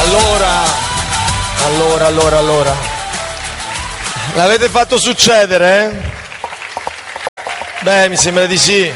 Allora. L'avete fatto succedere, eh? Beh, mi sembra di sì.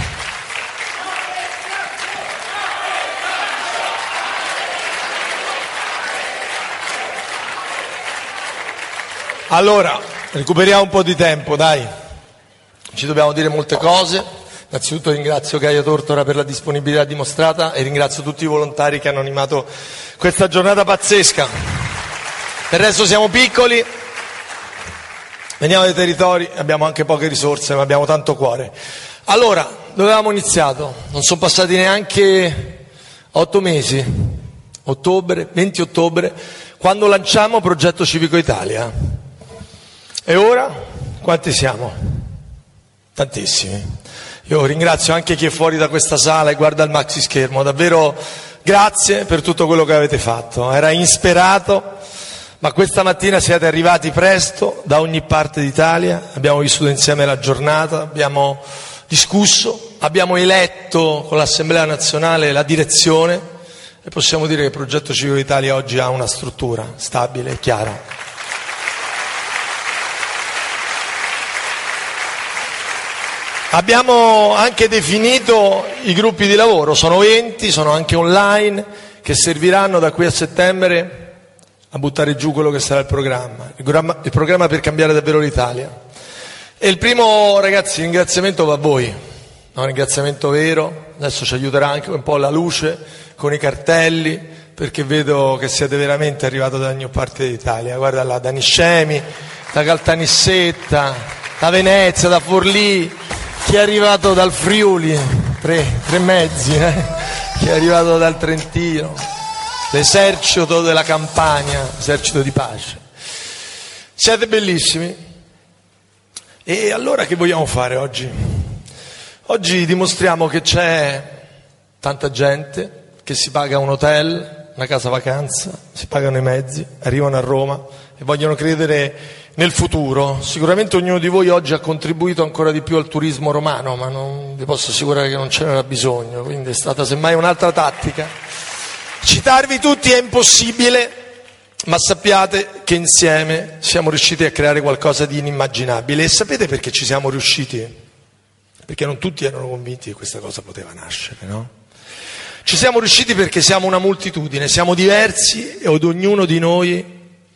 Allora, recuperiamo un po' di tempo, dai. Ci dobbiamo dire molte cose. Innanzitutto ringrazio Gaia Tortora per la disponibilità dimostrata e ringrazio tutti i volontari che hanno animato questa giornata pazzesca. Per il resto siamo piccoli, veniamo dai territori, abbiamo anche poche risorse, ma abbiamo tanto cuore. Allora, dove avevamo iniziato? Non sono passati neanche 8 mesi, 20 ottobre, quando lanciamo Progetto Civico Italia. E ora? Quanti siamo? Tantissimi. Io ringrazio anche chi è fuori da questa sala e guarda il maxi schermo, davvero grazie per tutto quello che avete fatto, era insperato, ma questa mattina siete arrivati presto da ogni parte d'Italia, abbiamo vissuto insieme la giornata, abbiamo discusso, abbiamo eletto con l'Assemblea Nazionale la direzione e possiamo dire che il Progetto Civico Italia oggi ha una struttura stabile e chiara. Abbiamo anche definito i gruppi di lavoro, sono 20, sono anche online, che serviranno da qui a settembre a buttare giù quello che sarà il programma per cambiare davvero l'Italia. E il primo, ragazzi, ringraziamento va a voi, un ringraziamento vero, adesso ci aiuterà anche un po' la luce con i cartelli, perché vedo che siete veramente arrivati da ogni parte d'Italia, guarda là, da Niscemi, da Caltanissetta, da Venezia, da Forlì, chi è arrivato dal Friuli, tre mezzi, chi è arrivato dal Trentino, l'esercito della Campania, esercito di pace. Siete bellissimi. E allora che vogliamo fare oggi? Oggi dimostriamo che c'è tanta gente che si paga un hotel, una casa vacanza, si pagano i mezzi, arrivano a Roma e vogliono credere nel futuro. Sicuramente ognuno di voi oggi ha contribuito ancora di più al turismo romano, ma non vi posso assicurare che non ce n'era bisogno, quindi è stata semmai un'altra tattica. Citarvi tutti è impossibile, ma sappiate che insieme siamo riusciti a creare qualcosa di inimmaginabile. E sapete perché ci siamo riusciti? Perché non tutti erano convinti che questa cosa poteva nascere, no? Ci siamo riusciti perché siamo una moltitudine, siamo diversi e ognuno di noi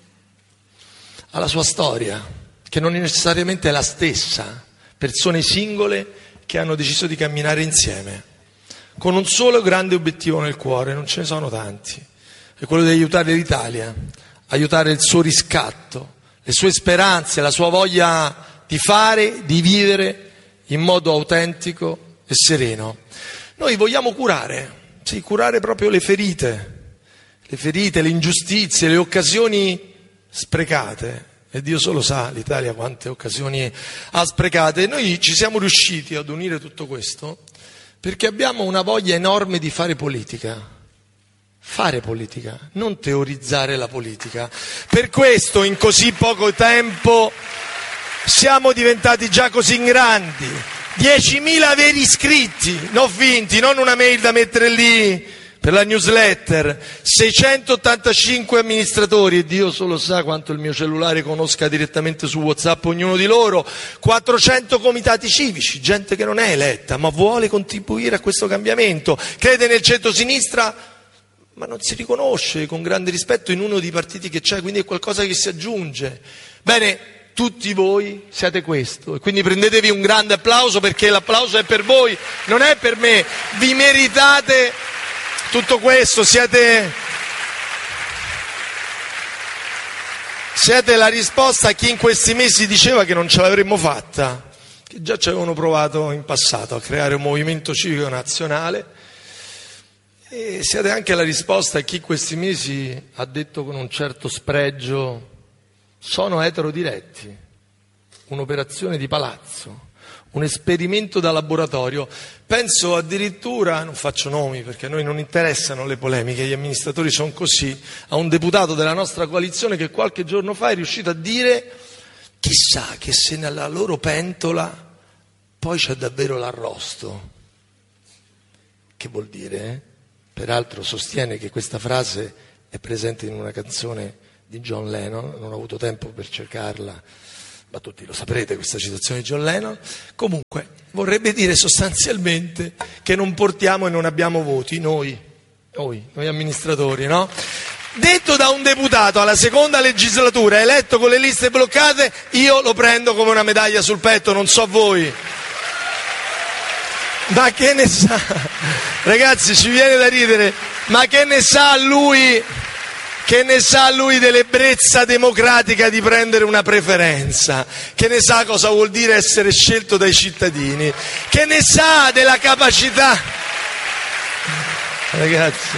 ha la sua storia, che non è necessariamente la stessa, persone singole che hanno deciso di camminare insieme, con un solo grande obiettivo nel cuore, non ce ne sono tanti, è quello di aiutare l'Italia, aiutare il suo riscatto, le sue speranze, la sua voglia di fare, di vivere in modo autentico e sereno. Noi vogliamo curare proprio le ferite, le ingiustizie, le occasioni sprecate, e Dio solo sa l'Italia quante occasioni ha sprecate. Noi ci siamo riusciti ad unire tutto questo perché abbiamo una voglia enorme di fare politica, non teorizzare la politica. Per questo in così poco tempo siamo diventati già così grandi, 10.000 veri iscritti, non finti, non una mail da mettere lì per la newsletter, 685 amministratori, e Dio solo sa quanto il mio cellulare conosca direttamente su WhatsApp ognuno di loro, 400 comitati civici, gente che non è eletta ma vuole contribuire a questo cambiamento, crede nel centro-sinistra ma non si riconosce con grande rispetto in uno dei partiti che c'è, quindi è qualcosa che si aggiunge. Bene, tutti voi siete questo e quindi prendetevi un grande applauso, perché l'applauso è per voi, non è per me, vi meritate tutto questo, siete la risposta a chi in questi mesi diceva che non ce l'avremmo fatta, che già ci avevano provato in passato a creare un movimento civico nazionale, e siete anche la risposta a chi in questi mesi ha detto con un certo spregio: sono eterodiretti, un'operazione di palazzo, un esperimento da laboratorio. Penso addirittura, non faccio nomi perché a noi non interessano le polemiche, gli amministratori sono così, a un deputato della nostra coalizione che qualche giorno fa è riuscito a dire: chissà che se nella loro pentola poi c'è davvero l'arrosto. Che vuol dire? Peraltro sostiene che questa frase è presente in una canzone di John Lennon, non ho avuto tempo per cercarla, ma tutti lo saprete questa citazione di John Lennon. Comunque vorrebbe dire sostanzialmente che non portiamo e non abbiamo voti, noi amministratori, no? Detto da un deputato alla seconda legislatura eletto con le liste bloccate, io lo prendo come una medaglia sul petto, non so voi. Ma che ne sa? Ragazzi, ci viene da ridere, ma che ne sa lui dell'ebbrezza democratica di prendere una preferenza? Che ne sa cosa vuol dire essere scelto dai cittadini? Che ne sa della capacità? Ragazzi,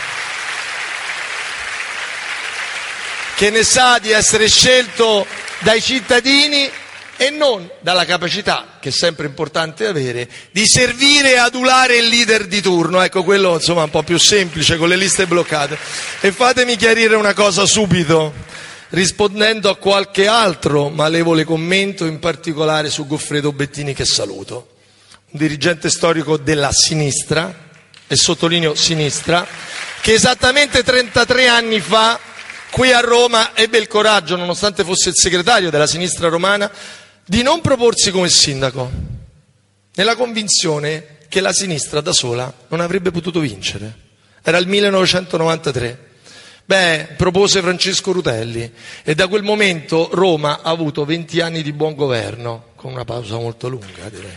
che ne sa di essere scelto dai cittadini e non dalla capacità, che è sempre importante avere, di servire e adulare il leader di turno. Ecco, quello insomma un po' più semplice con le liste bloccate. E fatemi chiarire una cosa subito, rispondendo a qualche altro malevole commento, in particolare su Goffredo Bettini, che saluto, un dirigente storico della sinistra, e sottolineo sinistra, che esattamente 33 anni fa qui a Roma ebbe il coraggio, nonostante fosse il segretario della sinistra romana, di non proporsi come sindaco, nella convinzione che la sinistra da sola non avrebbe potuto vincere. Era il 1993. Propose Francesco Rutelli e da quel momento Roma ha avuto 20 anni di buon governo, con una pausa molto lunga, direi.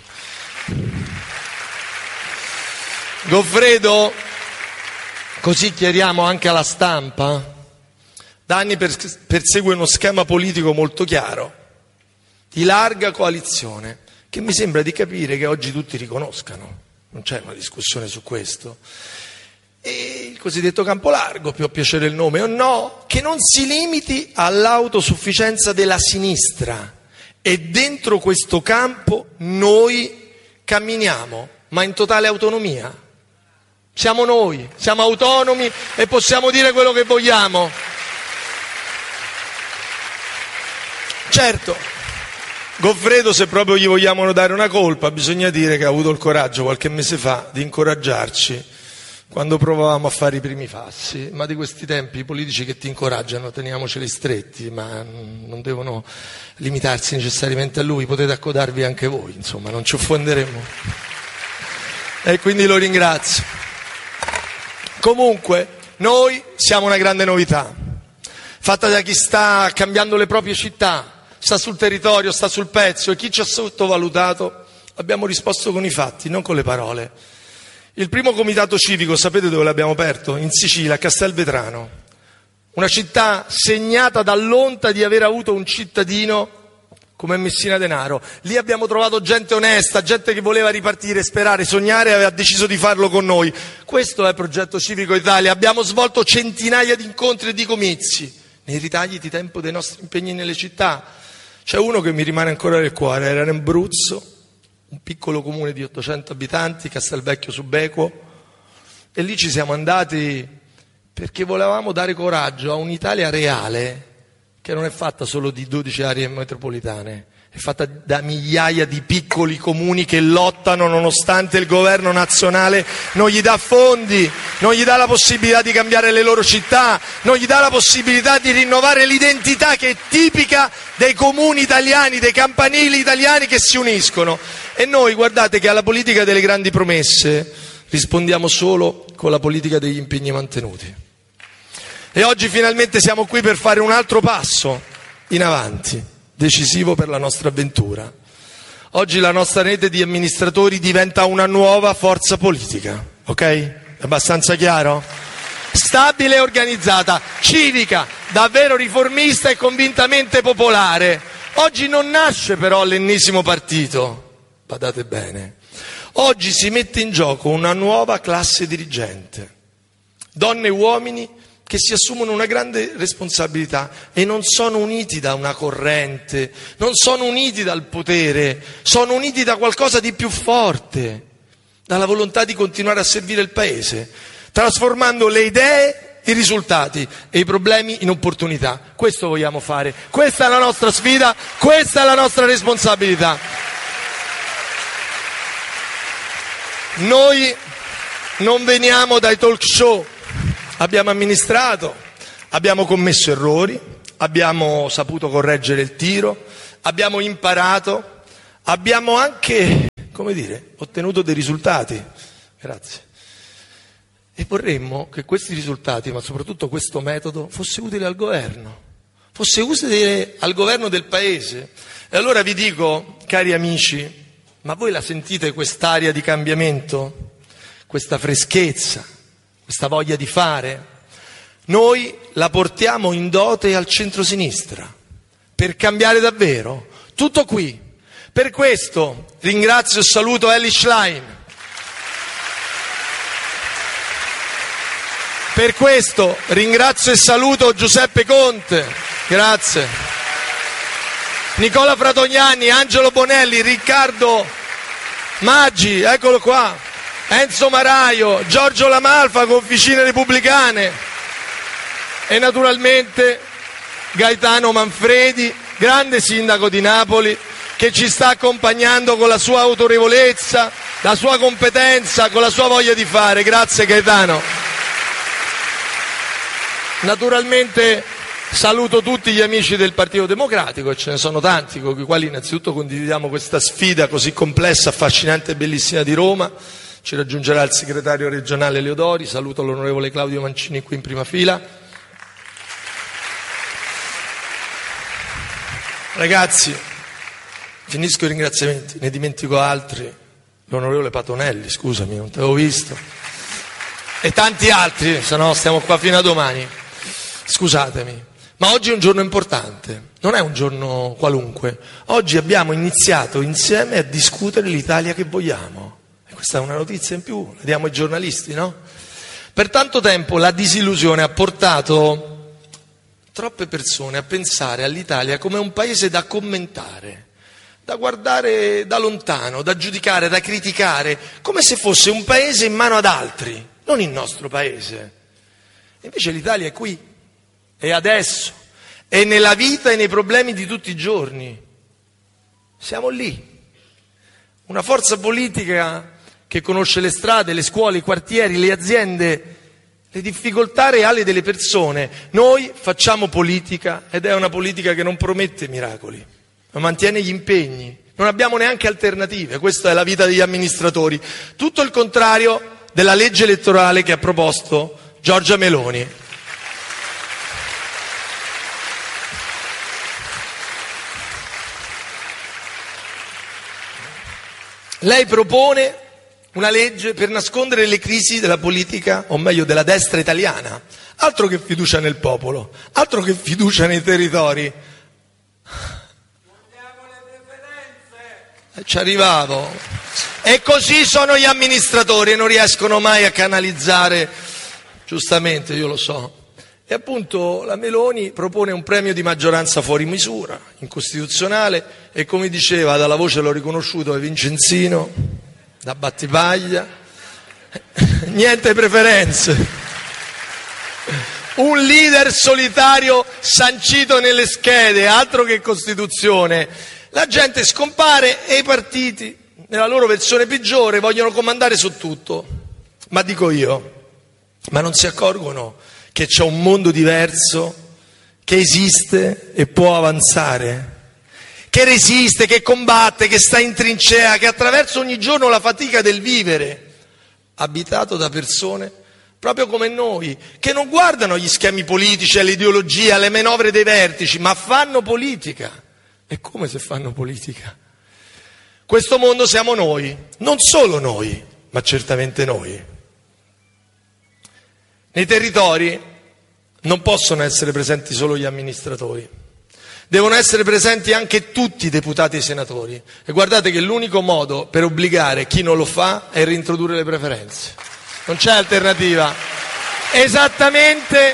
Goffredo, così chiariamo anche alla stampa, da anni persegue uno schema politico molto chiaro, di larga coalizione, che mi sembra di capire che oggi tutti riconoscano, non c'è una discussione su questo. E il cosiddetto campo largo, può piacere il nome o no, che non si limiti all'autosufficienza della sinistra, e dentro questo campo noi camminiamo, ma in totale autonomia. Siamo noi, siamo autonomi e possiamo dire quello che vogliamo. Certo, Goffredo, se proprio gli vogliamo dare una colpa, bisogna dire che ha avuto il coraggio qualche mese fa di incoraggiarci quando provavamo a fare i primi passi, ma di questi tempi i politici che ti incoraggiano teniamoceli stretti, ma non devono limitarsi necessariamente a lui, potete accodarvi anche voi, insomma, non ci offenderemo. E quindi lo ringrazio. Comunque, noi siamo una grande novità, fatta da chi sta cambiando le proprie città, sta sul territorio, sta sul pezzo, e chi ci ha sottovalutato abbiamo risposto con i fatti, non con le parole. Il primo comitato civico, sapete dove l'abbiamo aperto? In Sicilia, a Castelvetrano, una città segnata dall'onta di aver avuto un cittadino come Messina Denaro. Lì abbiamo trovato gente onesta, gente che voleva ripartire, sperare, sognare, e aveva deciso di farlo con noi. Questo è il Progetto Civico Italia. Abbiamo svolto centinaia di incontri e di comizi nei ritagli di tempo dei nostri impegni nelle città. C'è uno che mi rimane ancora nel cuore, era in Abruzzo, un piccolo comune di 800 abitanti, Castelvecchio Subequo, e lì ci siamo andati perché volevamo dare coraggio a un'Italia reale, che non è fatta solo di 12 aree metropolitane, è fatta da migliaia di piccoli comuni che lottano nonostante il governo nazionale non gli dà fondi, non gli dà la possibilità di cambiare le loro città, non gli dà la possibilità di rinnovare l'identità che è tipica dei comuni italiani, dei campanili italiani che si uniscono. E noi, guardate che alla politica delle grandi promesse rispondiamo solo con la politica degli impegni mantenuti. E oggi finalmente siamo qui per fare un altro passo in avanti, decisivo per la nostra avventura. Oggi la nostra rete di amministratori diventa una nuova forza politica, ok? È abbastanza chiaro? Stabile e organizzata, civica, davvero riformista e convintamente popolare. Oggi non nasce però l'ennesimo partito, badate bene. Oggi si mette in gioco una nuova classe dirigente, donne e uomini che si assumono una grande responsabilità e non sono uniti da una corrente, non sono uniti dal potere, sono uniti da qualcosa di più forte, dalla volontà di continuare a servire il Paese, trasformando le idee in risultati e i problemi in opportunità. Questo vogliamo fare, questa è la nostra sfida, questa è la nostra responsabilità. Noi non veniamo dai talk show, abbiamo amministrato, abbiamo commesso errori, abbiamo saputo correggere il tiro, abbiamo imparato, abbiamo anche, ottenuto dei risultati. Grazie. E vorremmo che questi risultati, ma soprattutto questo metodo, fosse utile al governo, fosse utile al governo del Paese. E allora vi dico, cari amici, ma voi la sentite quest'aria di cambiamento? Questa freschezza, questa voglia di fare? Noi la portiamo in dote al centrosinistra, per cambiare davvero. Tutto qui. Per questo ringrazio e saluto Elly Schlein. Per questo ringrazio e saluto Giuseppe Conte. Grazie. Nicola Fratognani, Angelo Bonelli, Riccardo Maggi, eccolo qua. Enzo Maraio, Giorgio Lamalfa con Officine Repubblicane e naturalmente Gaetano Manfredi, grande sindaco di Napoli, che ci sta accompagnando con la sua autorevolezza, la sua competenza, con la sua voglia di fare. Grazie Gaetano. Naturalmente saluto tutti gli amici del Partito Democratico, e ce ne sono tanti, con i quali innanzitutto condividiamo questa sfida così complessa, affascinante e bellissima di Roma. Ci raggiungerà il segretario regionale Leodori, saluto l'onorevole Claudio Mancini qui in prima fila. Ragazzi, finisco i ringraziamenti, ne dimentico altri. L'onorevole Patonelli, scusami, non ti avevo visto. E tanti altri, se no stiamo qua fino a domani. Scusatemi, ma oggi è un giorno importante, non è un giorno qualunque. Oggi abbiamo iniziato insieme a discutere l'Italia che vogliamo. E questa è una notizia in più, la diamo ai giornalisti, no? Per tanto tempo la disillusione ha portato troppe persone a pensare all'Italia come un paese da commentare, da guardare da lontano, da giudicare, da criticare, come se fosse un paese in mano ad altri, non il nostro paese. Invece l'Italia è qui, è adesso, è nella vita e nei problemi di tutti i giorni. Siamo lì. Una forza politica che conosce le strade, le scuole, i quartieri, le aziende, le difficoltà reali delle persone. Noi facciamo politica ed è una politica che non promette miracoli, ma mantiene gli impegni. Non abbiamo neanche alternative, questa è la vita degli amministratori. Tutto il contrario della legge elettorale che ha proposto Giorgia Meloni. Lei propone una legge per nascondere le crisi della politica, o meglio della destra italiana. Altro che fiducia nel popolo, altro che fiducia nei territori. Ci arrivavo. E così sono gli amministratori e non riescono mai a canalizzare, giustamente, io lo so. E appunto la Meloni propone un premio di maggioranza fuori misura, incostituzionale, e come diceva, dalla voce l'ho riconosciuto, è Vincenzino, da Battipaglia, niente preferenze. Un leader solitario sancito nelle schede, altro che Costituzione. La gente scompare e i partiti, nella loro versione peggiore, vogliono comandare su tutto. Ma dico io, ma non si accorgono che c'è un mondo diverso, che esiste e può avanzare, che resiste, che combatte, che sta in trincea, che attraversa ogni giorno la fatica del vivere, abitato da persone proprio come noi, che non guardano gli schemi politici, alle ideologie, alle manovre dei vertici, ma fanno politica. E come se fanno politica? Questo mondo siamo noi, non solo noi, ma certamente noi. Nei territori non possono essere presenti solo gli amministratori, devono essere presenti anche tutti i deputati e i senatori. E guardate che l'unico modo per obbligare chi non lo fa è reintrodurre le preferenze. Non c'è alternativa. Esattamente.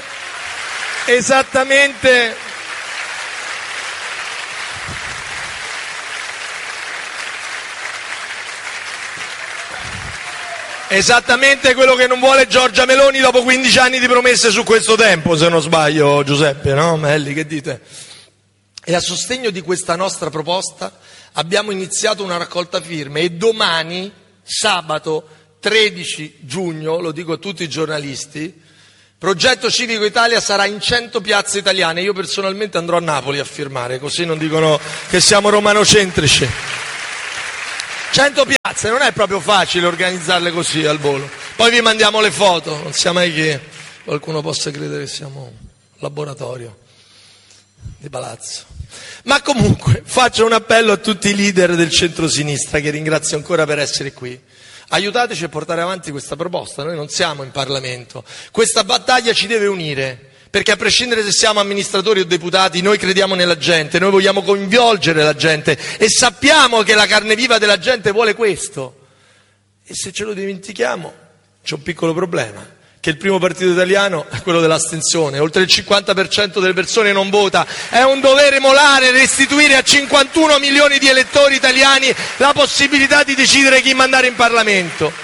Esattamente quello che non vuole Giorgia Meloni dopo 15 anni di promesse su questo tempo, se non sbaglio, Giuseppe, no? Melli, che dite? E a sostegno di questa nostra proposta abbiamo iniziato una raccolta firme e domani, sabato 13 giugno, lo dico a tutti i giornalisti, Progetto Civico Italia sarà in 100 piazze italiane. Io personalmente andrò a Napoli a firmare, così non dicono che siamo romanocentrici. 100 piazze, non è proprio facile organizzarle così al volo. Poi vi mandiamo le foto, non sia mai che qualcuno possa credere che siamo un laboratorio di palazzo. Ma comunque faccio un appello a tutti i leader del centro-sinistra, che ringrazio ancora per essere qui. Aiutateci a portare avanti questa proposta, noi non siamo in Parlamento. Questa battaglia ci deve unire, perché a prescindere se siamo amministratori o deputati, noi crediamo nella gente, noi vogliamo coinvolgere la gente e sappiamo che la carne viva della gente vuole questo. E se ce lo dimentichiamo c'è un piccolo problema, che il primo partito italiano è quello dell'astensione, oltre il 50% delle persone non vota. È un dovere morale restituire a 51 milioni di elettori italiani la possibilità di decidere chi mandare in Parlamento.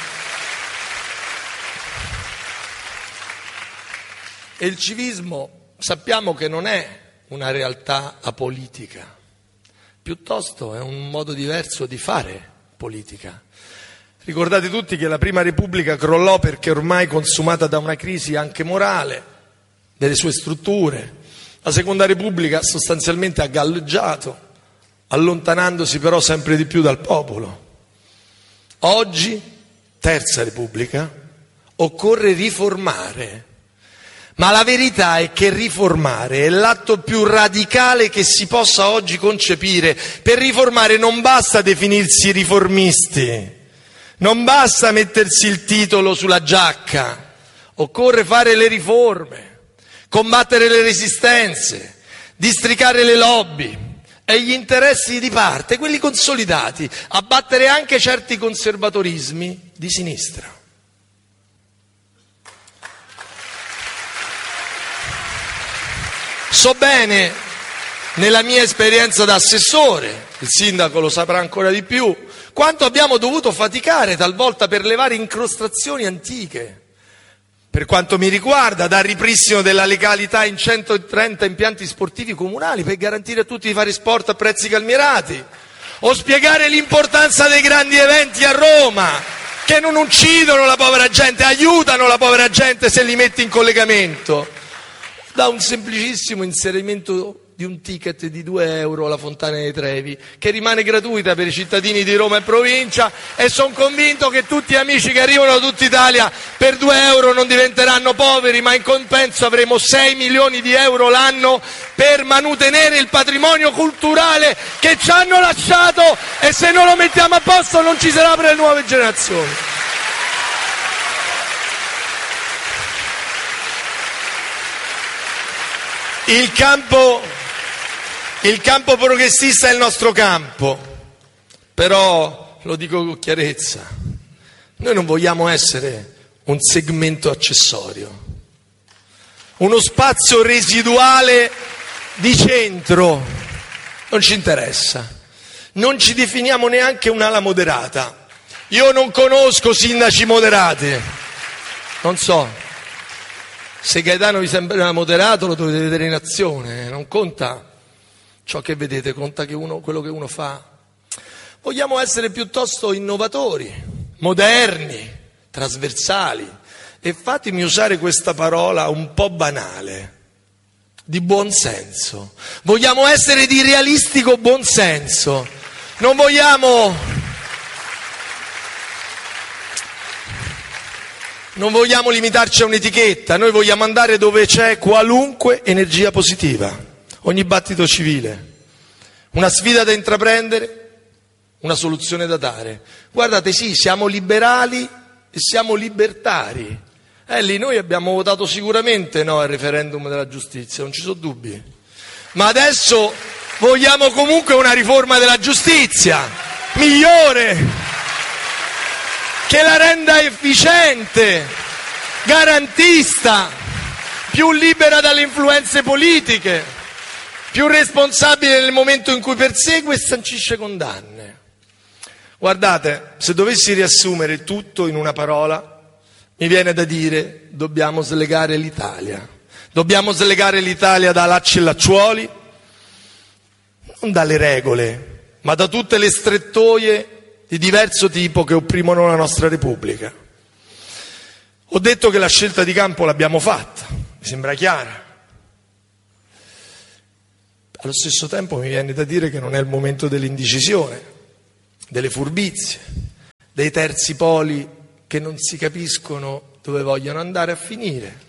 E il civismo sappiamo che non è una realtà apolitica, piuttosto è un modo diverso di fare politica. Ricordate tutti che la Prima Repubblica crollò perché ormai consumata da una crisi anche morale delle sue strutture. La Seconda Repubblica sostanzialmente ha galleggiato, allontanandosi però sempre di più dal popolo. Oggi, Terza Repubblica, occorre riformare. Ma la verità è che riformare è l'atto più radicale che si possa oggi concepire. Per riformare non basta definirsi riformisti. Non basta mettersi il titolo sulla giacca, occorre fare le riforme, combattere le resistenze, districare le lobby e gli interessi di parte, quelli consolidati, abbattere anche certi conservatorismi di sinistra. So bene, nella mia esperienza da assessore, il sindaco lo saprà ancora di più, quanto abbiamo dovuto faticare talvolta per levare incrostazioni antiche. Per quanto mi riguarda, dal ripristino della legalità in 130 impianti sportivi comunali per garantire a tutti di fare sport a prezzi calmierati, o spiegare l'importanza dei grandi eventi a Roma, che non uccidono la povera gente, aiutano la povera gente se li metti in collegamento, da un semplicissimo inserimento di un ticket di 2 euro alla Fontana dei Trevi, che rimane gratuita per i cittadini di Roma e provincia, e sono convinto che tutti gli amici che arrivano da tutta Italia per 2 euro non diventeranno poveri, ma in compenso avremo 6 milioni di euro l'anno per manutenere il patrimonio culturale che ci hanno lasciato, e se non lo mettiamo a posto non ci sarà per le nuove generazioni. Il campo progressista è il nostro campo, però lo dico con chiarezza, noi non vogliamo essere un segmento accessorio, uno spazio residuale di centro, non ci interessa, non ci definiamo neanche un'ala moderata. Io non conosco sindaci moderati, non so. Se Gaetano vi sembra moderato lo dovete vedere in azione, non conta ciò che vedete, conta che quello che uno fa. Vogliamo essere piuttosto innovatori, moderni, trasversali, e fatemi usare questa parola un po' banale, di buonsenso. Vogliamo essere di realistico buonsenso, non vogliamo limitarci a un'etichetta, noi vogliamo andare dove c'è qualunque energia positiva, ogni battito civile, una sfida da intraprendere, una soluzione da dare. Guardate, sì, siamo liberali e siamo libertari. Lì noi abbiamo votato sicuramente no al referendum della giustizia, non ci sono dubbi. Ma adesso vogliamo comunque una riforma della giustizia migliore, che la renda efficiente, garantista, più libera dalle influenze politiche, più responsabile nel momento in cui persegue e sancisce condanne. Guardate, se dovessi riassumere tutto in una parola, mi viene da dire: dobbiamo slegare l'Italia. Dobbiamo slegare l'Italia da lacci e lacciuoli, non dalle regole, ma da tutte le strettoie di diverso tipo che opprimono la nostra Repubblica. Ho detto che la scelta di campo l'abbiamo fatta, mi sembra chiara. Allo stesso tempo mi viene da dire che non è il momento dell'indecisione, delle furbizie, dei terzi poli che non si capiscono dove vogliono andare a finire.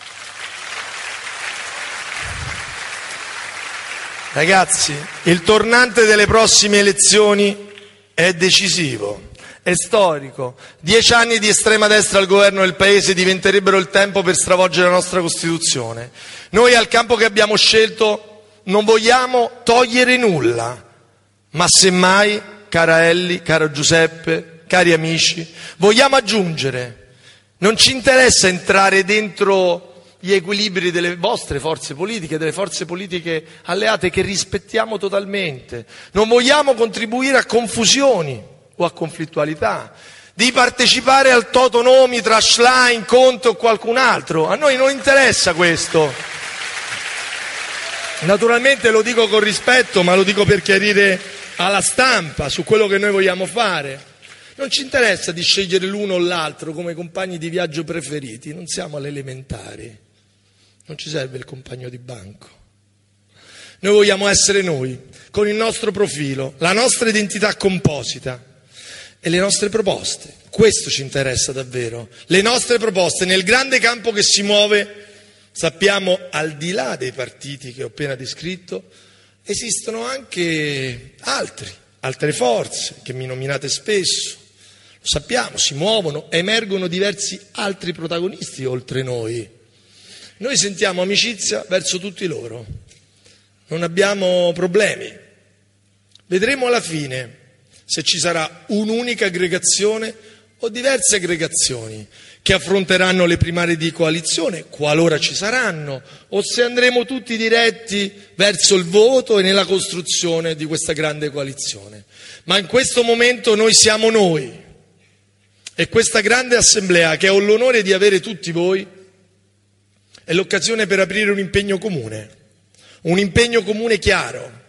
Ragazzi, il tornante delle prossime elezioni è decisivo, è storico. 10 anni di estrema destra al governo del Paese diventerebbero il tempo per stravolgere la nostra Costituzione. Noi al campo che abbiamo scelto non vogliamo togliere nulla, ma semmai, cara Elli, caro Giuseppe, cari amici, vogliamo aggiungere. Non ci interessa entrare dentro gli equilibri delle vostre forze politiche, delle forze politiche alleate che rispettiamo totalmente. Non vogliamo contribuire a confusioni o a conflittualità, di partecipare al totonomi tra Schlein, Conte o qualcun altro. A noi non interessa questo. Naturalmente lo dico con rispetto, ma lo dico per chiarire alla stampa su quello che noi vogliamo fare. Non ci interessa di scegliere l'uno o l'altro come compagni di viaggio preferiti, non siamo alle elementari, non ci serve il compagno di banco. Noi vogliamo essere noi, con il nostro profilo, la nostra identità composita e le nostre proposte. Questo ci interessa davvero, le nostre proposte nel grande campo che si muove. Sappiamo, al di là dei partiti che ho appena descritto, esistono anche altre forze che mi nominate spesso. Lo sappiamo, si muovono, emergono diversi altri protagonisti oltre noi. Noi sentiamo amicizia verso tutti loro, non abbiamo problemi. Vedremo alla fine se ci sarà un'unica aggregazione o diverse aggregazioni che affronteranno le primarie di coalizione, qualora ci saranno, o se andremo tutti diretti verso il voto e nella costruzione di questa grande coalizione. Ma in questo momento noi siamo noi, e questa grande assemblea, che ho l'onore di avere tutti voi, è l'occasione per aprire un impegno comune chiaro,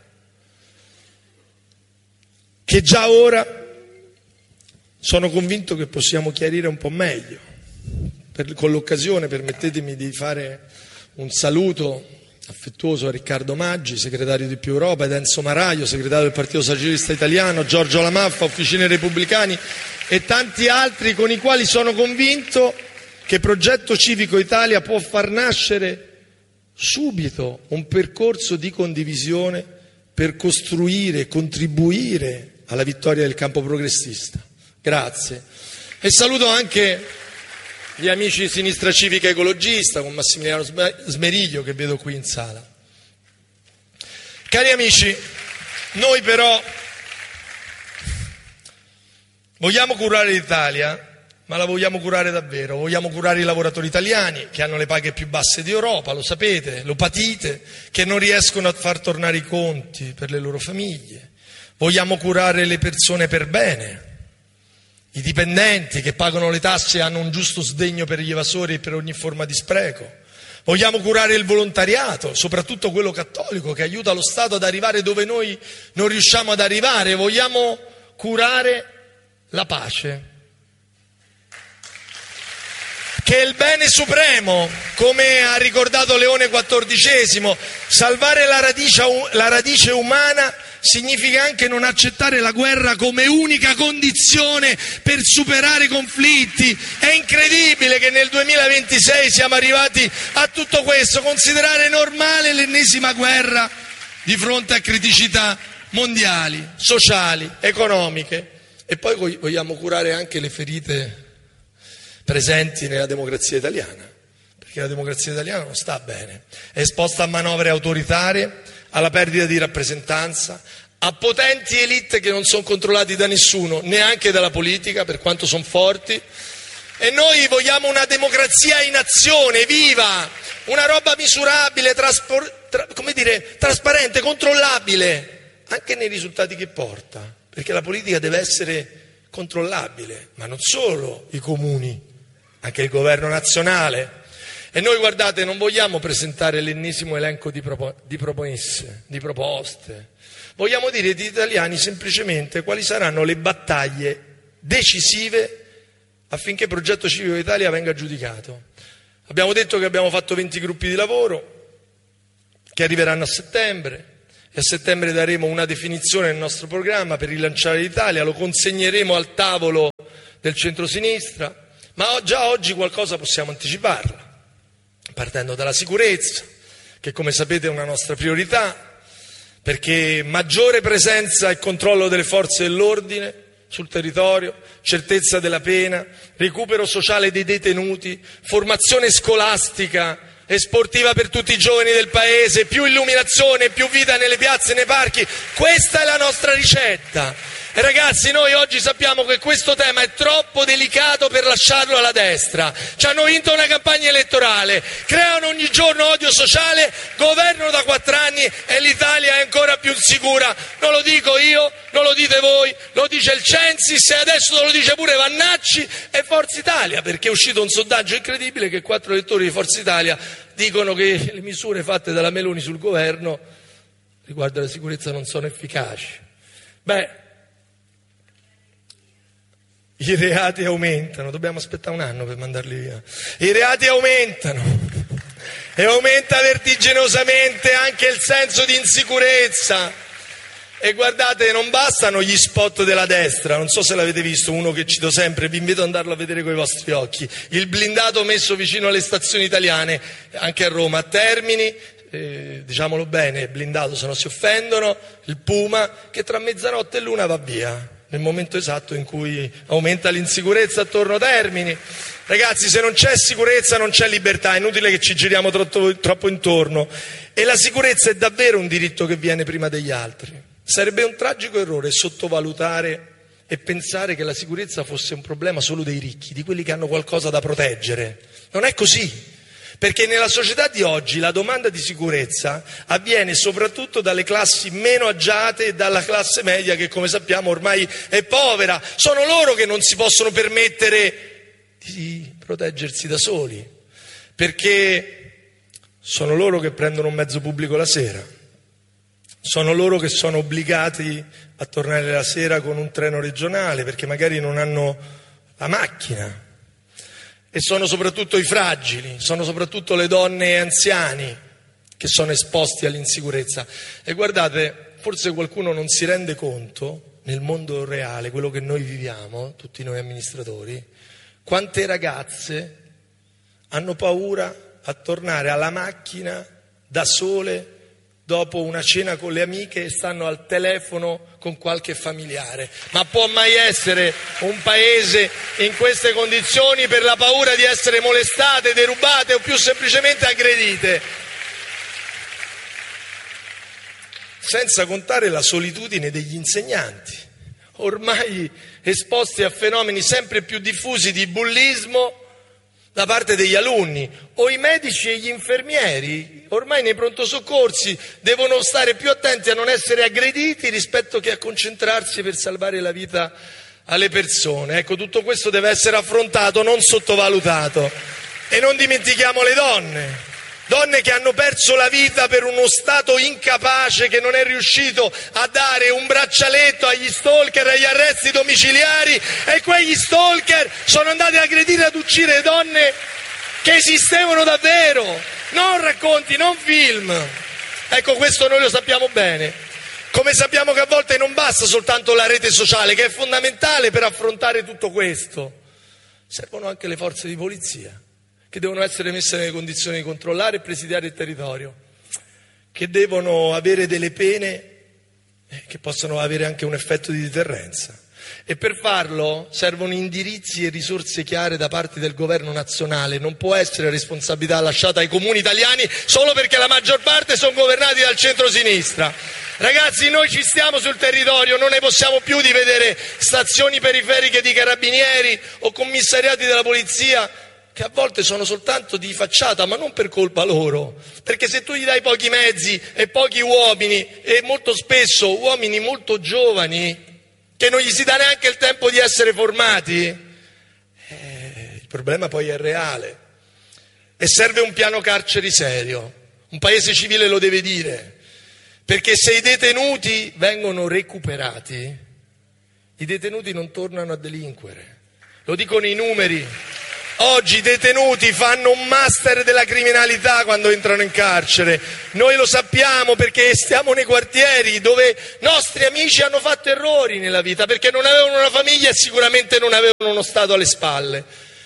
che già ora sono convinto che possiamo chiarire un po' meglio. Con l'occasione permettetemi di fare un saluto affettuoso a Riccardo Maggi, segretario di Più Europa, ed Enzo Maraio, segretario del Partito Socialista Italiano, Giorgio Lamaffa, Officine Repubblicani e tanti altri con i quali sono convinto che Progetto Civico Italia può far nascere subito un percorso di condivisione per costruire e contribuire alla vittoria del campo progressista. Grazie. E saluto anche gli amici di Sinistra Civica Ecologista, con Massimiliano Smeriglio, che vedo qui in sala. Cari amici, noi però vogliamo curare l'Italia, ma la vogliamo curare davvero. Vogliamo curare i lavoratori italiani, che hanno le paghe più basse d'Europa, lo sapete, lo patite, che non riescono a far tornare i conti per le loro famiglie. Vogliamo curare le persone per bene, i dipendenti che pagano le tasse e hanno un giusto sdegno per gli evasori e per ogni forma di spreco. Vogliamo curare il volontariato, soprattutto quello cattolico, che aiuta lo Stato ad arrivare dove noi non riusciamo ad arrivare. Vogliamo curare la pace, che è il bene supremo, come ha ricordato Leone XIV. Salvare la radice umana significa anche non accettare la guerra come unica condizione per superare i conflitti. È incredibile che nel 2026 siamo arrivati a tutto questo, considerare normale l'ennesima guerra di fronte a criticità mondiali, sociali, economiche. E poi vogliamo curare anche le ferite presenti nella democrazia italiana, perché la democrazia italiana non sta bene, è esposta a manovre autoritarie, alla perdita di rappresentanza, a potenti elite che non sono controllati da nessuno, neanche dalla politica, per quanto sono forti. E noi vogliamo una democrazia in azione, viva, una roba misurabile, trasparente, controllabile, anche nei risultati che porta, perché la politica deve essere controllabile, ma non solo i comuni, anche il governo nazionale. E noi, guardate, non vogliamo presentare l'ennesimo elenco di proposte. Vogliamo dire agli italiani semplicemente quali saranno le battaglie decisive affinché il progetto Civico d'Italia venga giudicato. Abbiamo detto che abbiamo fatto 20 gruppi di lavoro che arriveranno a settembre e a settembre daremo una definizione del nostro programma per rilanciare l'Italia, lo consegneremo al tavolo del centrosinistra, ma già oggi qualcosa possiamo anticiparla, partendo dalla sicurezza, che come sapete è una nostra priorità, perché maggiore presenza e controllo delle forze dell'ordine sul territorio, certezza della pena, recupero sociale dei detenuti, formazione scolastica e sportiva per tutti i giovani del paese, più illuminazione, più vita nelle piazze e nei parchi. Questa è la nostra ricetta. E ragazzi, noi oggi sappiamo che questo tema è troppo delicato per lasciarlo alla destra. Ci hanno vinto una campagna elettorale, creano ogni giorno odio sociale, governano da 4 anni e l'Italia è ancora più insicura. Non lo dico io, non lo dite voi, lo dice il Censis e adesso lo dice pure Vannacci e Forza Italia, perché è uscito un sondaggio incredibile che 4 elettori di Forza Italia dicono che le misure fatte dalla Meloni sul governo riguardo alla sicurezza non sono efficaci. Beh, i reati aumentano, dobbiamo aspettare un anno per mandarli via. I reati aumentano e aumenta vertiginosamente anche il senso di insicurezza. E guardate, non bastano gli spot della destra, non so se l'avete visto, uno che cito sempre, vi invito ad andarlo a vedere con i vostri occhi. Il blindato messo vicino alle stazioni italiane, anche a Roma, a Termini, diciamolo bene, blindato se no si offendono, il Puma, che tra mezzanotte e l'una va via, nel momento esatto in cui aumenta l'insicurezza attorno a Termini. Ragazzi, se non c'è sicurezza non c'è libertà, è inutile che ci giriamo troppo intorno. E la sicurezza è davvero un diritto che viene prima degli altri. Sarebbe un tragico errore sottovalutare e pensare che la sicurezza fosse un problema solo dei ricchi, di quelli che hanno qualcosa da proteggere. Non è così, perché nella società di oggi la domanda di sicurezza avviene soprattutto dalle classi meno agiate e dalla classe media che, come sappiamo, ormai è povera. Sono loro che non si possono permettere di proteggersi da soli, perché sono loro che prendono un mezzo pubblico la sera. Sono loro che sono obbligati a tornare la sera con un treno regionale perché magari non hanno la macchina. E sono soprattutto i fragili, sono soprattutto le donne e anziani che sono esposti all'insicurezza. E guardate, forse qualcuno non si rende conto, nel mondo reale, quello che noi viviamo, tutti noi amministratori, quante ragazze hanno paura a tornare alla macchina da sole dopo una cena con le amiche e stanno al telefono con qualche familiare. Ma può mai essere un paese in queste condizioni per la paura di essere molestate, derubate o più semplicemente aggredite? Senza contare la solitudine degli insegnanti, ormai esposti a fenomeni sempre più diffusi di bullismo da parte degli alunni, o i medici e gli infermieri, ormai nei pronto soccorsi devono stare più attenti a non essere aggrediti rispetto che a concentrarsi per salvare la vita alle persone. Ecco, tutto questo deve essere affrontato, non sottovalutato. E non dimentichiamo le donne che hanno perso la vita per uno Stato incapace che non è riuscito a dare un braccialetto agli stalker, agli arresti domiciliari, e quegli stalker sono andati a aggredire e ad uccidere donne che esistevano davvero, non racconti, non film. Ecco, questo noi lo sappiamo bene. Come sappiamo che a volte non basta soltanto la rete sociale, che è fondamentale per affrontare tutto questo. Servono anche le forze di polizia, che devono essere messe nelle condizioni di controllare e presidiare il territorio, che devono avere delle pene che possono avere anche un effetto di deterrenza. E per farlo servono indirizzi e risorse chiare da parte del governo nazionale. Non può essere responsabilità lasciata ai comuni italiani solo perché la maggior parte sono governati dal centro-sinistra. Ragazzi, noi ci stiamo sul territorio, non ne possiamo più di vedere stazioni periferiche di carabinieri o commissariati della polizia che a volte sono soltanto di facciata, ma non per colpa loro, perché se tu gli dai pochi mezzi e pochi uomini, e molto spesso uomini molto giovani, che non gli si dà neanche il tempo di essere formati, il problema poi è reale. E serve un piano carceri serio, un paese civile lo deve dire, perché se i detenuti vengono recuperati, i detenuti non tornano a delinquere. lo dicono i numeri. Oggi i detenuti fanno un master della criminalità quando entrano in carcere. Noi lo sappiamo perché stiamo nei quartieri dove nostri amici hanno fatto errori nella vita, perché non avevano una famiglia e sicuramente non avevano uno Stato alle spalle.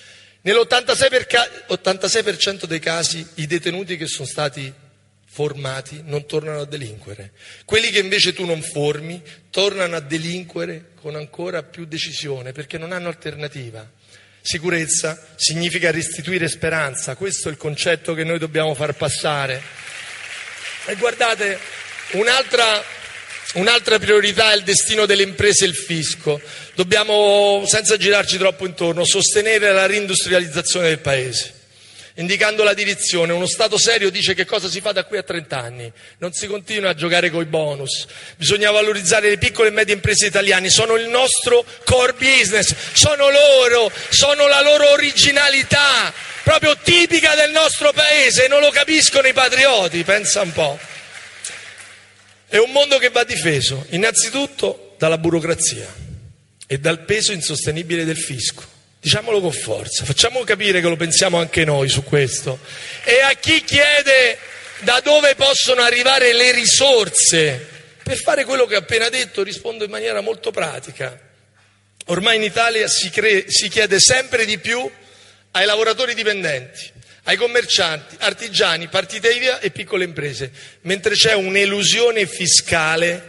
Nell'86% dei casi i detenuti che sono stati formati non tornano a delinquere. Quelli che invece tu non formi tornano a delinquere con ancora più decisione perché non hanno alternativa. Sicurezza significa restituire speranza, questo è il concetto che noi dobbiamo far passare. E guardate, un'altra priorità è il destino delle imprese e il fisco. Dobbiamo, senza girarci troppo intorno, sostenere la reindustrializzazione del Paese, indicando la direzione. Uno Stato serio dice che cosa si fa da qui a 30 anni. Non si continua a giocare coi bonus. Bisogna valorizzare le piccole e medie imprese italiane. Sono il nostro core business. Sono la loro originalità, proprio tipica del nostro Paese. Non lo capiscono i patrioti, pensa un po'. È un mondo che va difeso, innanzitutto dalla burocrazia e dal peso insostenibile del fisco. Diciamolo con forza, facciamo capire che lo pensiamo anche noi su questo. E a chi chiede da dove possono arrivare le risorse per fare quello che ho appena detto, rispondo in maniera molto pratica. Ormai in Italia si chiede sempre di più ai lavoratori dipendenti, ai commercianti, artigiani, partite IVA e piccole imprese, mentre c'è un'elusione fiscale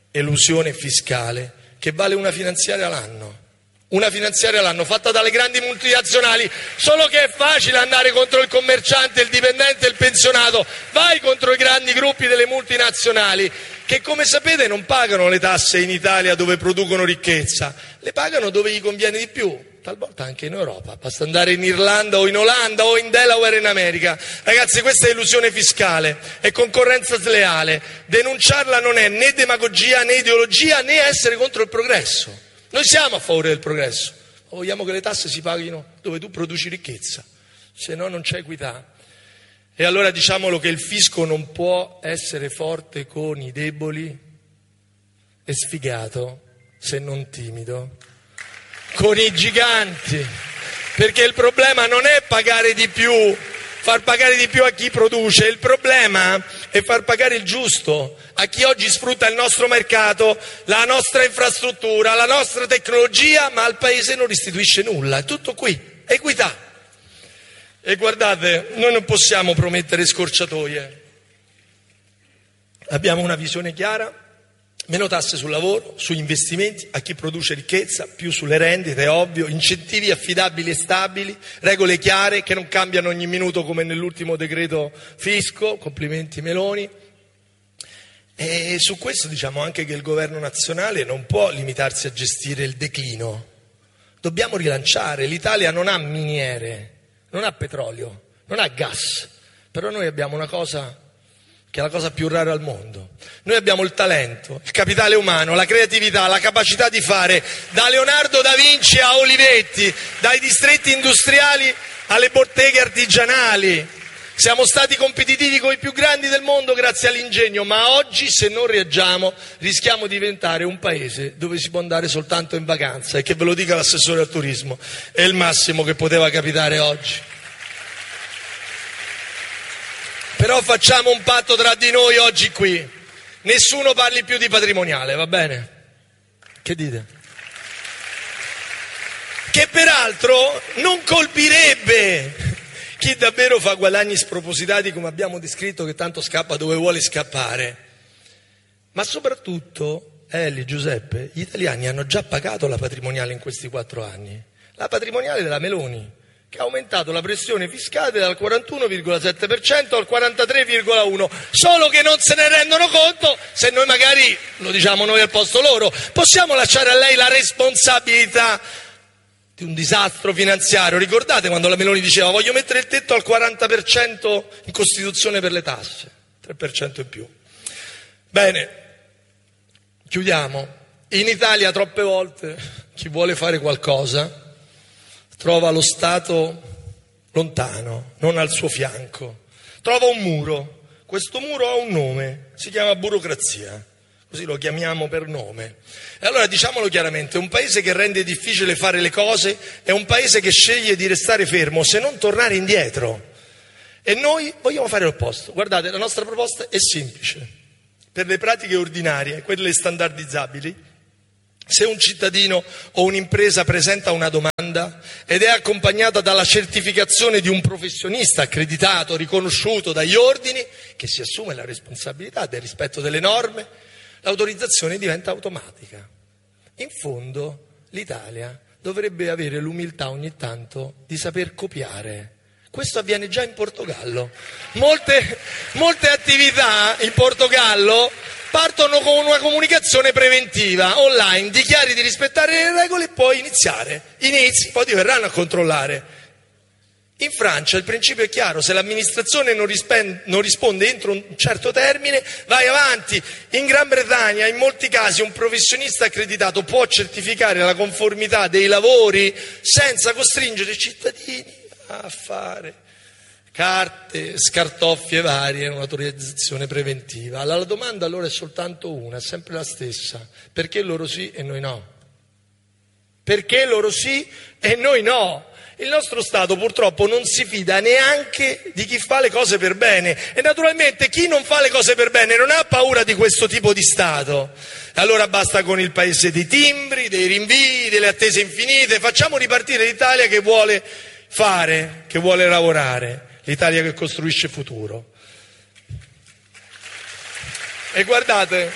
che vale una finanziaria l'anno. Una finanziaria l'anno fatta dalle grandi multinazionali, solo che è facile andare contro il commerciante, il dipendente e il pensionato. Vai contro i grandi gruppi delle multinazionali che, come sapete, non pagano le tasse in Italia dove producono ricchezza, le pagano dove gli conviene di più, talvolta anche in Europa. Basta andare in Irlanda o in Olanda o in Delaware in America. Ragazzi, questa è illusione fiscale, è concorrenza sleale. Denunciarla non è né demagogia né ideologia né essere contro il progresso. Noi siamo a favore del progresso, ma vogliamo che le tasse si paghino dove tu produci ricchezza, se no non c'è equità. E allora diciamolo che il fisco non può essere forte con i deboli e sfigato, se non timido, con i giganti, perché il problema non è pagare di più, far pagare di più a chi produce, il problema è far pagare il giusto a chi oggi sfrutta il nostro mercato, la nostra infrastruttura, la nostra tecnologia, ma al Paese non restituisce nulla. È tutto qui, equità. E guardate, noi non possiamo promettere scorciatoie. Abbiamo una visione chiara, meno tasse sul lavoro, sugli investimenti, a chi produce ricchezza, più sulle rendite, è ovvio, incentivi affidabili e stabili, regole chiare che non cambiano ogni minuto come nell'ultimo decreto fisco, complimenti Meloni. E su questo diciamo anche che il governo nazionale non può limitarsi a gestire il declino. Dobbiamo rilanciare. L'Italia non ha miniere, non ha petrolio, non ha gas, però noi abbiamo una cosa che è la cosa più rara al mondo. Noi abbiamo il talento, il capitale umano, la creatività, la capacità di fare, da Leonardo da Vinci a Olivetti, dai distretti industriali alle botteghe artigianali. Siamo stati competitivi con i più grandi del mondo grazie all'ingegno, ma oggi se non reagiamo rischiamo di diventare un paese dove si può andare soltanto in vacanza, e che ve lo dica l'assessore al turismo, è il massimo che poteva capitare oggi. Però facciamo un patto tra di noi oggi qui, nessuno parli più di patrimoniale, va bene? Che dite? Che peraltro non colpirebbe chi davvero fa guadagni spropositati, come abbiamo descritto, che tanto scappa dove vuole scappare. Ma soprattutto, Giuseppe, gli italiani hanno già pagato la patrimoniale in questi 4 anni. La patrimoniale della Meloni, che ha aumentato la pressione fiscale dal 41,7% al 43,1%, solo che non se ne rendono conto. Se noi magari lo diciamo noi al posto loro, possiamo lasciare a lei la responsabilità di un disastro finanziario. Ricordate quando la Meloni diceva voglio mettere il tetto al 40% in Costituzione per le tasse, 3% in più. Bene, chiudiamo. In Italia troppe volte chi vuole fare qualcosa trova lo Stato lontano, non al suo fianco. Trova un muro. Questo muro ha un nome, si chiama burocrazia. così lo chiamiamo per nome. E allora diciamolo chiaramente, un paese che rende difficile fare le cose è un paese che sceglie di restare fermo, se non tornare indietro. E noi vogliamo fare l'opposto. Guardate, la nostra proposta è semplice. Per le pratiche ordinarie, quelle standardizzabili, se un cittadino o un'impresa presenta una domanda ed è accompagnata dalla certificazione di un professionista accreditato, riconosciuto dagli ordini, che si assume la responsabilità del rispetto delle norme, l'autorizzazione diventa automatica. In fondo l'Italia dovrebbe avere l'umiltà ogni tanto di saper copiare. Questo avviene già in Portogallo. Molte attività in Portogallo partono con una comunicazione preventiva online, dichiari di rispettare le regole e puoi iniziare. Inizi, poi ti verranno a controllare. In Francia il principio è chiaro, se l'amministrazione non risponde entro un certo termine, vai avanti. In Gran Bretagna in molti casi un professionista accreditato può certificare la conformità dei lavori senza costringere i cittadini a fare carte, scartoffie varie, un'autorizzazione preventiva. La domanda allora è soltanto una, è sempre la stessa: perché loro sì e noi no? Perché loro sì e noi no? Il nostro Stato purtroppo non si fida neanche di chi fa le cose per bene e naturalmente chi non fa le cose per bene non ha paura di questo tipo di Stato. Allora basta con il paese dei timbri, dei rinvii, delle attese infinite, facciamo ripartire l'Italia che vuole fare, che vuole lavorare, l'Italia che costruisce futuro. E guardate,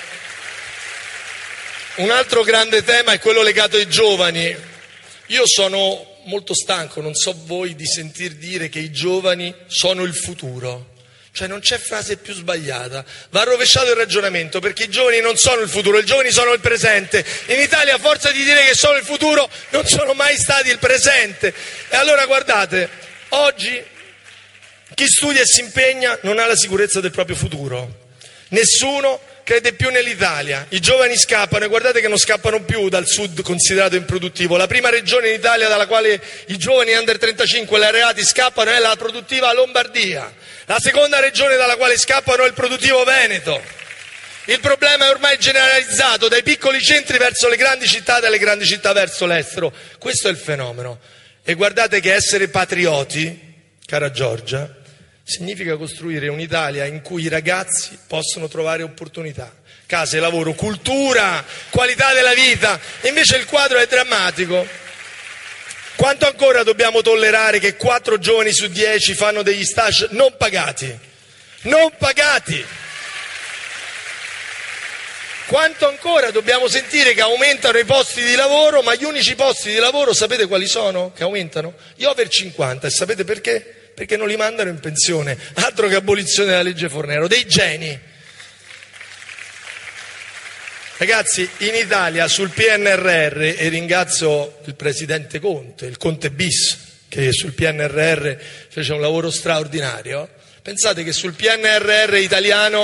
un altro grande tema è quello legato ai giovani. Io sono molto stanco, non so voi, di sentir dire che i giovani sono il futuro. Cioè non c'è frase più sbagliata, va rovesciato il ragionamento, perché i giovani non sono il futuro, i giovani sono il presente. In Italia a forza di dire che sono il futuro non sono mai stati il presente. E allora guardate, oggi chi studia e si impegna non ha la sicurezza del proprio futuro. Nessuno crede più nell'Italia, i giovani scappano e guardate che non scappano più dal sud considerato improduttivo. La prima regione in Italia dalla quale i giovani under 35 laureati scappano è la produttiva Lombardia, la seconda regione dalla quale scappano è il produttivo Veneto. Il problema è ormai generalizzato, dai piccoli centri verso le grandi città, dalle grandi città verso l'estero. Questo è il fenomeno. E guardate che essere patrioti, cara Giorgia, significa costruire un'Italia in cui i ragazzi possono trovare opportunità, case, lavoro, cultura, qualità della vita. Invece il quadro è drammatico. Quanto ancora dobbiamo tollerare che 4 giovani su 10 fanno degli stage non pagati? Non pagati! Quanto ancora dobbiamo sentire che aumentano i posti di lavoro, ma gli unici posti di lavoro sapete quali sono che aumentano? Gli over 50, e sapete perché? Perché non li mandano in pensione, altro che abolizione della legge Fornero, dei geni. Ragazzi, in Italia sul PNRR, e ringrazio il presidente Conte, il Conte bis, che sul PNRR fece un lavoro straordinario, pensate che sul PNRR italiano,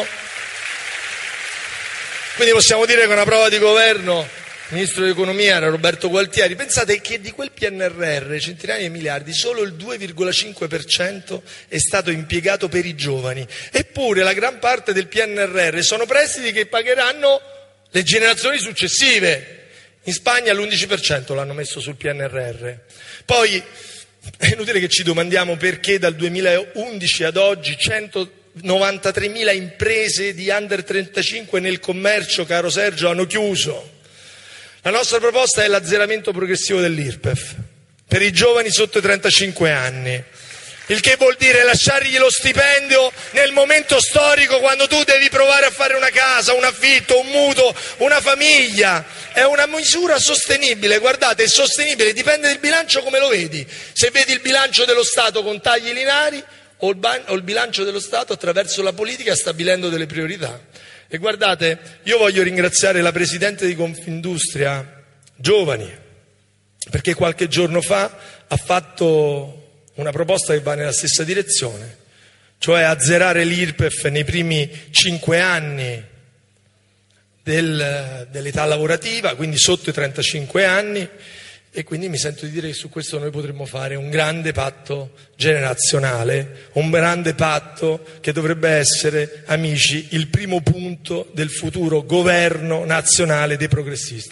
quindi possiamo dire che una prova di governo, il ministro dell'economia era Roberto Gualtieri, pensate che di quel PNRR, centinaia di miliardi, solo il 2,5% è stato impiegato per i giovani. Eppure la gran parte del PNRR sono prestiti che pagheranno le generazioni successive. In Spagna l'11% l'hanno messo sul PNRR. Poi è inutile che ci domandiamo perché dal 2011 ad oggi 193.000 imprese di under 35 nel commercio, caro Sergio, hanno chiuso. La nostra proposta è l'azzeramento progressivo dell'IRPEF per i giovani sotto i 35 anni, il che vuol dire lasciargli lo stipendio nel momento storico quando tu devi provare a fare una casa, un affitto, un mutuo, una famiglia. È una misura sostenibile, guardate, è sostenibile, dipende dal bilancio come lo vedi. Se vedi il bilancio dello Stato con tagli lineari o il bilancio dello Stato attraverso la politica stabilendo delle priorità. E guardate, io voglio ringraziare la Presidente di Confindustria Giovani, perché qualche giorno fa ha fatto una proposta che va nella stessa direzione, cioè azzerare l'IRPEF nei primi 5 anni dell'età lavorativa, quindi sotto i 35 anni, E quindi mi sento di dire che su questo noi potremmo fare un grande patto generazionale, un grande patto che dovrebbe essere, amici, il primo punto del futuro governo nazionale dei progressisti.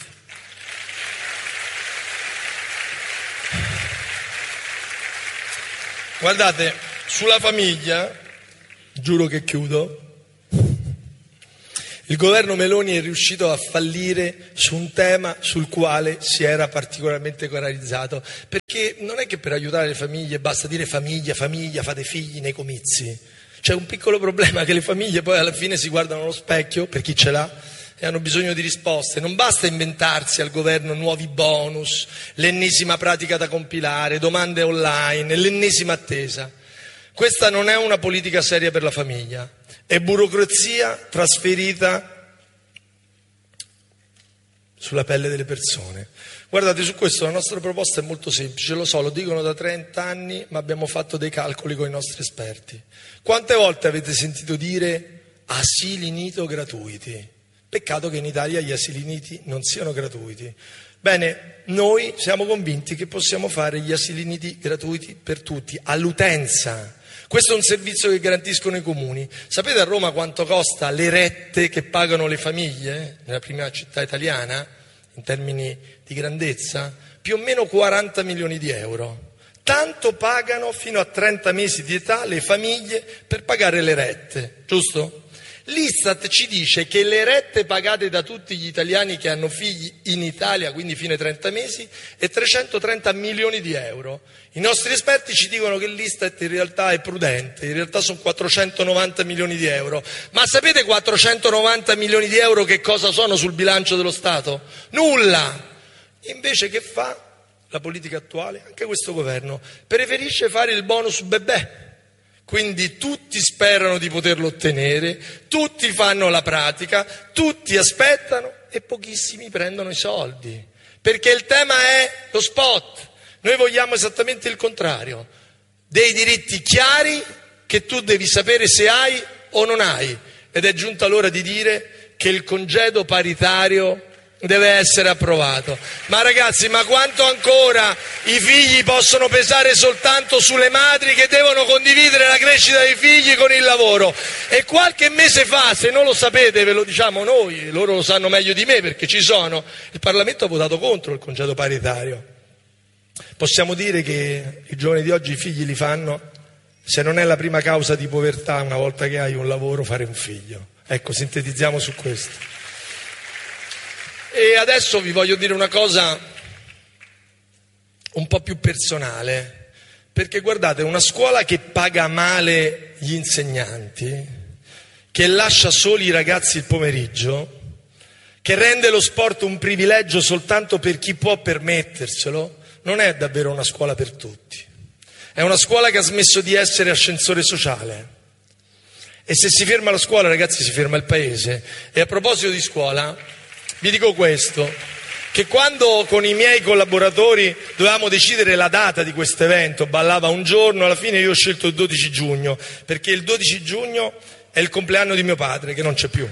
Guardate, sulla famiglia, giuro che chiudo, il governo Meloni è riuscito a fallire su un tema sul quale si era particolarmente coralizzato, perché non è che per aiutare le famiglie basta dire famiglia, fate figli nei comizi. C'è un piccolo problema, che le famiglie poi alla fine si guardano allo specchio, per chi ce l'ha, e hanno bisogno di risposte. Non basta inventarsi al governo nuovi bonus, l'ennesima pratica da compilare, domande online, l'ennesima attesa. Questa non è una politica seria per la famiglia. È burocrazia trasferita sulla pelle delle persone. Guardate, su questo la nostra proposta è molto semplice, lo so, lo dicono da 30 anni, ma abbiamo fatto dei calcoli con i nostri esperti. Quante volte avete sentito dire asili nido gratuiti? Peccato che in Italia gli asili nidi non siano gratuiti. Bene, noi siamo convinti che possiamo fare gli asili nidi gratuiti per tutti, all'utenza. Questo è un servizio che garantiscono i comuni. Sapete a Roma quanto costa le rette che pagano le famiglie nella prima città italiana, in termini di grandezza? Più o meno 40 milioni di euro. Tanto pagano fino a 30 mesi di età le famiglie per pagare le rette, giusto? L'Istat ci dice che le rette pagate da tutti gli italiani che hanno figli in Italia, quindi fino ai 30 mesi, è 330 milioni di euro. I nostri esperti ci dicono che l'Istat in realtà è prudente, in realtà sono 490 milioni di euro. Ma sapete 490 milioni di euro che cosa sono sul bilancio dello Stato? Nulla! Invece che fa la politica attuale? Anche questo governo preferisce fare il bonus bebè. Quindi tutti sperano di poterlo ottenere, tutti fanno la pratica, tutti aspettano e pochissimi prendono i soldi. Perché il tema è lo spot. Noi vogliamo esattamente il contrario. Dei diritti chiari che tu devi sapere se hai o non hai. Ed è giunta l'ora di dire che il congedo paritario deve essere approvato. Ma ragazzi, ma quanto ancora i figli possono pesare soltanto sulle madri che devono condividere la crescita dei figli con il lavoro? E qualche mese fa, se non lo sapete ve lo diciamo noi, loro lo sanno meglio di me perché ci sono, il Parlamento ha votato contro il congedo paritario. Possiamo dire che i giovani di oggi i figli li fanno, se non è la prima causa di povertà una volta che hai un lavoro, fare un figlio. Ecco, sintetizziamo su questo. E adesso vi voglio dire una cosa un po' più personale, perché guardate, una scuola che paga male gli insegnanti, che lascia soli i ragazzi il pomeriggio, che rende lo sport un privilegio soltanto per chi può permetterselo, non è davvero una scuola per tutti. È una scuola che ha smesso di essere ascensore sociale. E se si ferma la scuola, ragazzi, si ferma il paese. E a proposito di scuola, vi dico questo, che quando con i miei collaboratori dovevamo decidere la data di questo evento, ballava un giorno, alla fine io ho scelto il 12 giugno, perché il 12 giugno è il compleanno di mio padre, che non c'è più.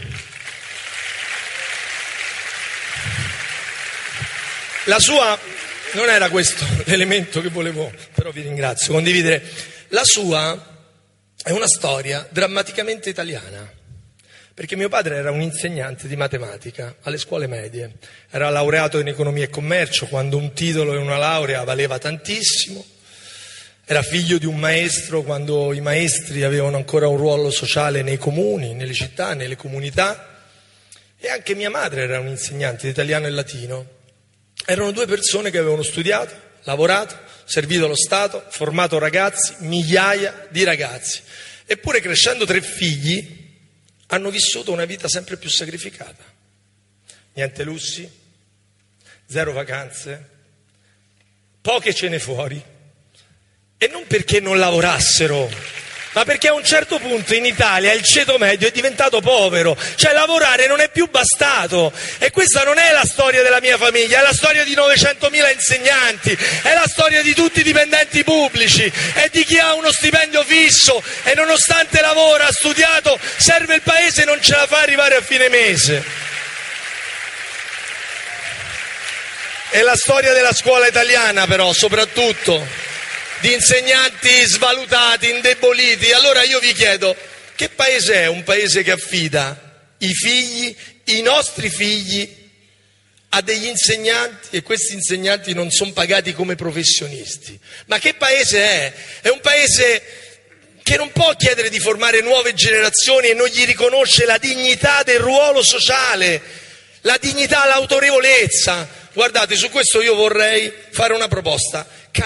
La sua, non era questo l'elemento che volevo, però vi ringrazio, condividere. La sua è una storia drammaticamente italiana. Perché mio padre era un insegnante di matematica alle scuole medie, era laureato in economia e commercio quando un titolo e una laurea valeva tantissimo, era figlio di un maestro quando i maestri avevano ancora un ruolo sociale nei comuni, nelle città, nelle comunità, e anche mia madre era un insegnante di italiano e latino. Erano due persone che avevano studiato, lavorato, servito allo Stato, formato ragazzi, migliaia di ragazzi, eppure crescendo 3 figli hanno vissuto una vita sempre più sacrificata. Niente lussi, 0 vacanze, poche cene fuori. E non perché non lavorassero, ma perché a un certo punto in Italia il ceto medio è diventato povero, cioè lavorare non è più bastato. E questa non è la storia della mia famiglia, è la storia di 900.000 insegnanti, è la storia di tutti i dipendenti pubblici, è di chi ha uno stipendio fisso e nonostante lavora, ha studiato, serve il paese e non ce la fa arrivare a fine mese. È la storia della scuola italiana, però, soprattutto, di insegnanti svalutati, indeboliti. Allora io vi chiedo, che paese è un paese che affida i figli, i nostri figli, a degli insegnanti, e questi insegnanti non sono pagati come professionisti? Ma che paese è? È un paese che non può chiedere di formare nuove generazioni e non gli riconosce la dignità del ruolo sociale, la dignità, l'autorevolezza. Guardate, su questo io vorrei fare una proposta.